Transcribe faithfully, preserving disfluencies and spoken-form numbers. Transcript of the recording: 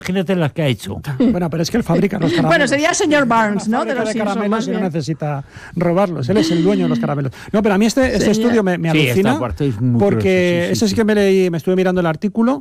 Imagínate las que ha hecho. Bueno, pero es que él fabrica los caramelos. Bueno, sería el señor Barnes, ¿no? De los de Simpsons, caramelos más y no bien. necesita robarlos. Él es el dueño de los caramelos. No, pero a mí este, este Sería- estudio me, me Sí, alucina esta parte es muy porque curiosa, sí, sí, ese sí sí. que me leí, me estuve mirando el artículo